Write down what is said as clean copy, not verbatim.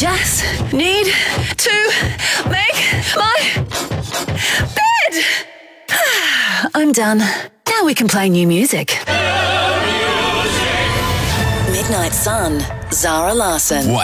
just need to make my bed. I'm done. Now we can play new music. Midnight Sun, Zara Larsson. Wow.